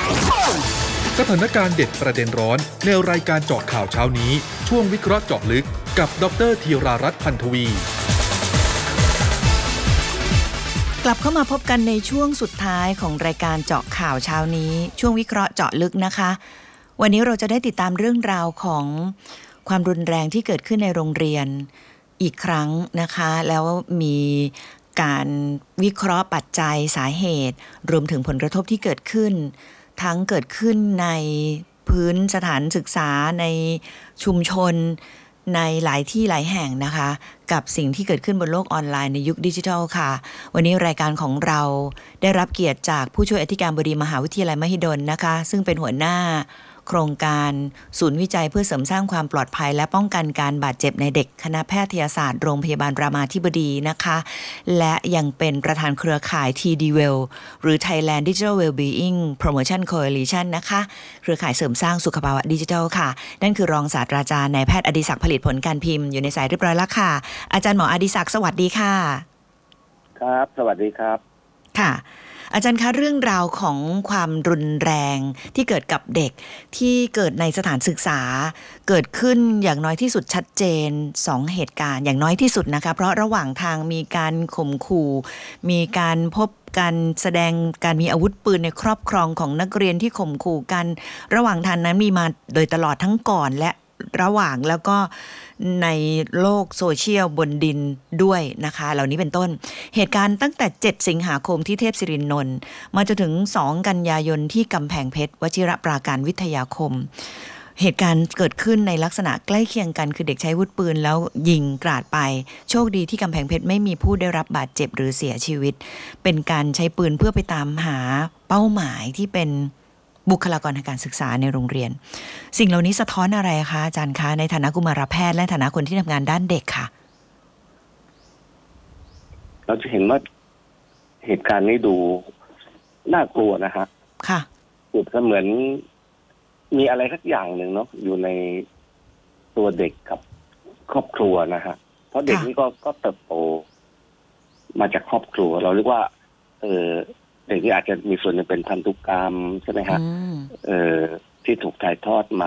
สถานการณ์เด็ดประเด็นร้อนในรายการเจาะข่าวเช้านี้ช่วงวิเคราะห์เจาะลึกกับดร.ธีรารัตน์พันธวีกลับเข้ามาพบกันในช่วงสุดท้ายของรายการเจาะข่าวเช้านี้ช่วงวิเคราะห์เจาะลึกนะคะวันนี้เราจะได้ติดตามเรื่องราวของความรุนแรงที่เกิดขึ้นในโรงเรียนอีกครั้งนะคะแล้วมีการวิเคราะห์ปัจจัยสาเหตุรวมถึงผลกระทบที่เกิดขึ้นทั้งเกิดขึ้นในพื้นสถานศึกษาในชุมชนในหลายที่หลายแห่งนะคะกับสิ่งที่เกิดขึ้นบนโลกออนไลน์ในยุคดิจิทัลค่ะวันนี้รายการของเราได้รับเกียรติจากผู้ช่วยอธิการบดีมหาวิทยาลัยมหิดลนะคะซึ่งเป็นหัวหน้าโครงการศูนย์วิจัยเพื่อเสริมสร้างความปลอดภัยและป้องกันการบาดเจ็บในเด็กคณะแพทยศาสตร์โรงพยาบาลรามาธิบดีนะคะและยังเป็นประธานเครือข่าย TDWell หรือ Thailand Digital Wellbeing Promotion Coalition นะคะเครือข่ายเสริมสร้างสุขภาวะดิจิทัลค่ะนั่นคือรองศาสตราจารย์นายแพทย์อดิศักดิ์ผลิตผลการพิมพ์อยู่ในสายเรียบร้อยแล้วค่ะอาจารย์หมออดิศักดิ์สวัสดีค่ะครับสวัสดีครับค่ะอาจารย์คะเรื่องราวของความรุนแรงที่เกิดกับเด็กที่เกิดในสถานศึกษาเกิดขึ้นอย่างน้อยที่สุดชัดเจน2เหตุการณ์อย่างน้อยที่สุดนะคะเพราะระหว่างทางมีการข่มขู่มีการพบการแสดงการมีอาวุธปืนในครอบครองของนักเรียนที่ข่มขู่กันระหว่างทางนั้นมีมาโดยตลอดทั้งก่อนและระหว่างแล้วก็ในโลกโซเชียลบนดินด้วยนะคะเหล่านี้เป็นต้นเหตุการณ์ตั้งแต่7สิงหาคมที่เทพศิรินนท์มาจนถึง2กันยายนที่กำแพงเพชรวชิรปราการวิทยาคมเหตุการณ์เกิดขึ้นในลักษณะใกล้เคียงกันคือเด็กใช้อาวุธปืนแล้วยิงกราดไปโชคดีที่กำแพงเพชรไม่มีผู้ได้รับบาดเจ็บหรือเสียชีวิตเป็นการใช้ปืนเพื่อไปตามหาเป้าหมายที่เป็นบุคลากรทางการศึกษาในโรงเรียนสิ่งเหล่านี้สะท้อนอะไรคะอาจารย์คะในฐานะกุมารแพทย์และฐานะคนที่ทำงานด้านเด็กค่ะเราจะเห็นว่าเหตุการณ์นี้ดูน่ากลัวนะฮะค่ะเปรียบเสมือนมีอะไรสักอย่างหนึ่งเนาะอยู่ในตัวเด็กกับครอบครัวนะฮะเพราะเด็กนี่ก็เติบโตมาจากครอบครัวเราเรียกว่าเด็กที่อาจจะมีส่วนหนึ่งเป็นพันธุกรรมใช่ไหมฮะที่ถูกถ่ายทอดมา